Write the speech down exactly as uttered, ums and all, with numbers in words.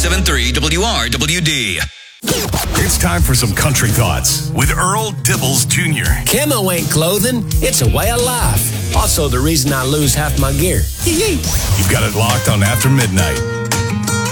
seven three W R W D. It's time for some country thoughts with Earl Dibbles Junior Camo ain't clothing, it's a way of life. Also the reason I lose half my gear. You've got it locked on After Midnight.